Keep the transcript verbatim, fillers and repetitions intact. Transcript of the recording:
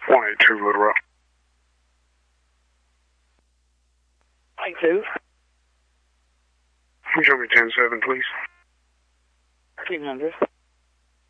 one eight two Little Rock. eight two. Can you show me ten seven, please? fifteen hundred.